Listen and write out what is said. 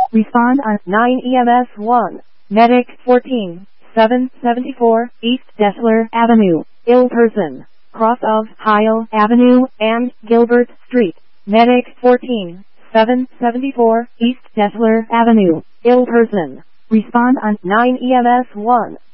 Respond on 9 EMS 1. Medic 14, 774 East Deshler Avenue, ill person, cross of Heil Avenue and Gilbert Street. Medic 14, 774 East Deshler Avenue, ill person. Respond on 9 EMS 1.